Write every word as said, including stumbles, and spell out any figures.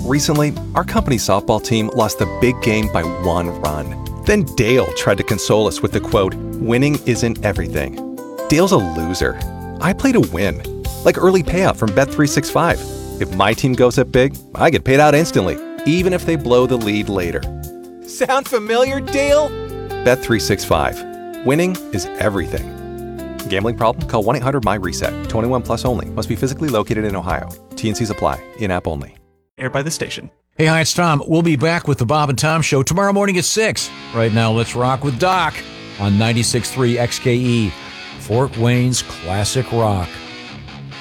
Recently, our company softball team lost the big game by one run. Then Dale tried to console us with the quote, "Winning isn't everything." Dale's a loser. I play to win. Like early payout from Bet three sixty-five. If my team goes up big, I get paid out instantly, even if they blow the lead later. Sound familiar, Dale? Bet three sixty-five. Winning is everything. Gambling problem? Call one eight hundred M Y RESET. twenty-one plus only. Must be physically located in Ohio. T and Cs apply. In-app only. Aired by the station. Hey, hi, it's Tom. We'll be back with the Bob and Tom Show tomorrow morning at six. Right now, let's rock with Doc on ninety-six point three X K E, Fort Wayne's classic rock.